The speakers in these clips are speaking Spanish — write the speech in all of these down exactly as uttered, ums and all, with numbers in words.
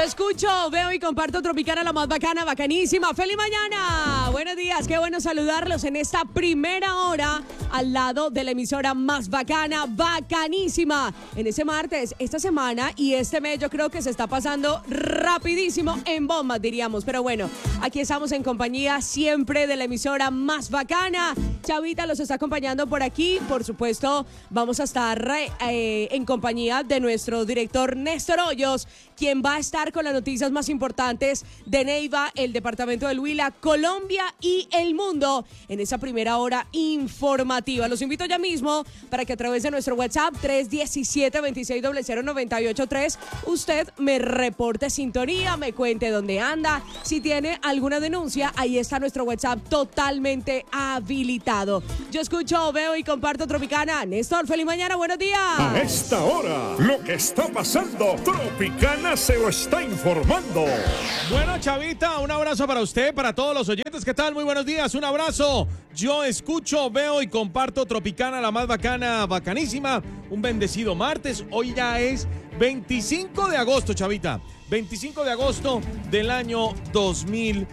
escucho, veo y comparto Tropicana, la más bacana, bacanísima. ¡Feliz mañana! Buenos días, qué bueno saludarlos en esta primera hora al lado de la emisora más bacana, bacanísima. En ese martes, esta semana y este mes yo creo que se está pasando rapidísimo en bombas, diríamos. Pero bueno, aquí estamos en compañía siempre de la emisora más bacana. Chavita los está acompañando por aquí. Por supuesto, vamos a estar eh, en compañía de nuestro director Néstor Hoyos, quien va a estar con las noticias más importantes de Neiva, el departamento del Huila, Colombia y el mundo en esa primera hora informativa. Los invito ya mismo para que a través de nuestro WhatsApp tres uno siete, dos seis cero cero, nueve ocho tres usted me reporte sintonía, me cuente dónde anda. Si tiene alguna denuncia, ahí está nuestro WhatsApp totalmente habilitado. Yo escucho, veo y comparto Tropicana. Néstor, feliz mañana, buenos días. A esta hora, lo que está pasando, Tropicana se lo está informando. Bueno, Chavita, un abrazo para usted, para todos los oyentes. ¿Qué tal? Muy buenos días, un abrazo. Yo escucho, veo y comparto Tropicana, la más bacana, bacanísima. Un bendecido martes. Hoy ya es veinticinco de agosto, Chavita. veinticinco de agosto del año dos mil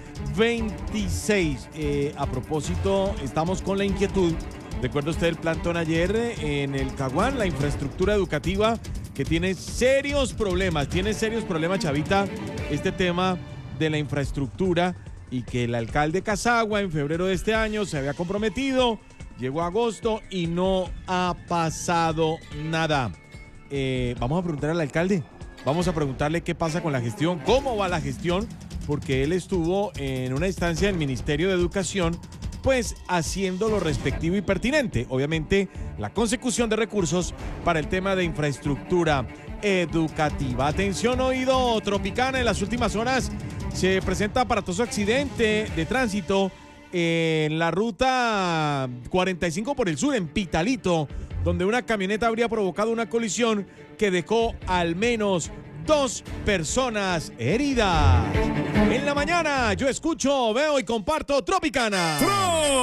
veintiséis. Eh, a propósito, estamos con la inquietud. ¿Recuerda usted el plantón ayer en el Caguán? La infraestructura educativa que tiene serios problemas, tiene serios problemas, Chavita, este tema de la infraestructura, y que el alcalde Casagua en febrero de este año se había comprometido, llegó agosto y no ha pasado nada. Eh, vamos a preguntar al alcalde, vamos a preguntarle qué pasa con la gestión, cómo va la gestión, porque él estuvo en una instancia del Ministerio de Educación, pues haciendo lo respectivo y pertinente. Obviamente, la consecución de recursos para el tema de infraestructura educativa. Atención, oído Tropicana, en las últimas horas se presenta aparatoso accidente de tránsito en la ruta cuarenta y cinco por el sur, en Pitalito, donde una camioneta habría provocado una colisión que dejó al menos dos personas heridas. En la mañana yo escucho, veo y comparto Tropicana.